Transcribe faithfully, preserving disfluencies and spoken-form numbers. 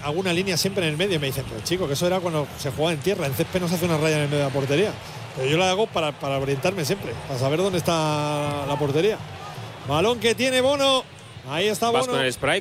alguna línea siempre en el medio. Y me dicen, pero chico, que eso era cuando se jugaba en tierra. En césped no se hace una raya en el medio de la portería. Pero yo la hago para, para orientarme siempre, para saber dónde está la portería. Balón que tiene Bono. Ahí está Vas Bono. con el spray,